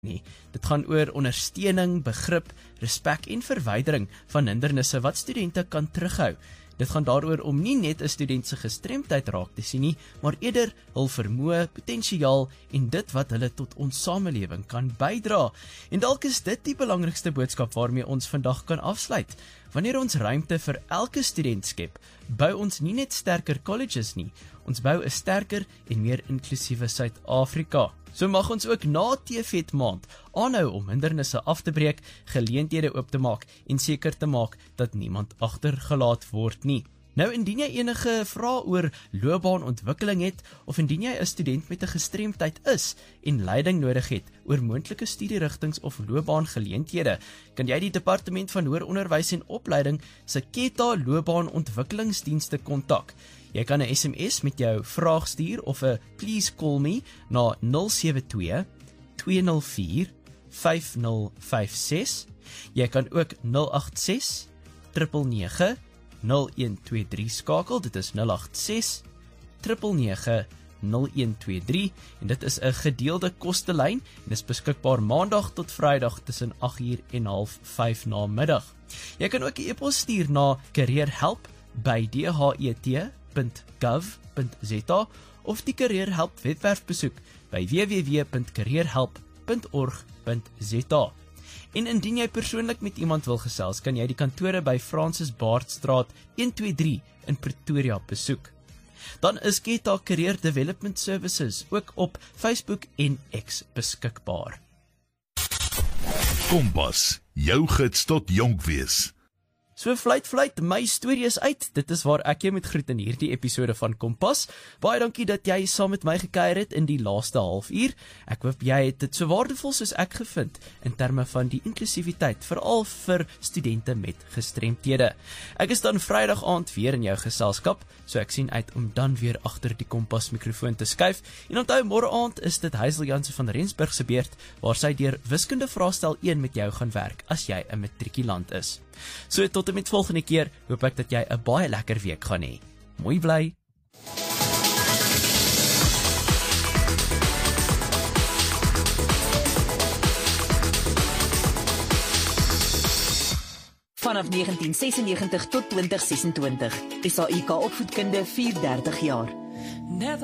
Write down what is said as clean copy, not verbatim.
nie. Dit gaan oor ondersteuning, begrip, respek en verwydering van hindernisse wat studente kan terughou. Dit gaan daaroor om nie net 'n student se gestremdheid raak te sien nie, maar eerder hul vermoë, potensiaal en dit wat hulle tot ons samelewing kan bydra. En dalk is dit die belangrikste boodskap waarmee ons vandag kan afsluit. Wanneer ons ruimte vir elke student skep, bou ons nie net sterker colleges nie, ons bou 'n sterker en meer inklusiewe Suid-Afrika. So mag ons ook na TVET maand aanhou om hindernisse af te breek, geleenthede oop te maak en seker te maak dat niemand agtergelaat word nie. Nou indien jy enige vrae oor loopbaanontwikkeling het of indien jy 'n student met 'n gestremdheid is en leiding nodig het oor moontlike studierigtings of loopbaangeleenthede, kan jy die Departement van Hoër Onderwys en Opleiding se KETA loopbaanontwikkelingsdienste kontak. Jy kan 'n SMS met jou vraag stuur of 'n please call me na 072 204 5056. Jy kan ook 086 999 0123 skakel. Dit is 086 999 0123 en dit is 'n gedeelde kostelyn en is beskikbaar maandag tot Vrydag tussen 8:00 en 4:30 namiddag. Jy kan ook 'n e-pos stuur na careerhelp@dhet.gov.za of die Careerhelp webwerf besoek by www.careerhelp.org.za. En indien jy persoonlik met iemand wil gesels, kan jy die kantore by Francis Baardstraat 123 in Pretoria besoek. Dan is KETA Career Development Services ook op Facebook en X beskikbaar. Kompas, jou gids tot jonk wees. So fluit, my storie is uit. Dit is waar ek jou moet groet in hierdie episode van Kompas. Baie dankie dat jy saam met my gekuier het in die laaste halfuur. Ek hoop jy het dit so waardevol soos ek gevind in terme van die inklusiwiteit, veral vir studente met gestremthede. Ek is dan Vrydag aand weer in jou geselskap, so ek sien uit om dan weer agter die Kompas mikrofoon te skuif. En onthou, môre aand is dit Hazel Jansen van Rensburg se beurt, waar sy deur wiskunde vraestel 1 met jou gaan werk as jy 'n matrikulant is. So tot en met volgende keer, hoop ek dat jy 'n baie lekker week gaan hê. Mooi bly. Vanaf 1996 tot 2026. SAIK Opvoedkunde 34 jaar.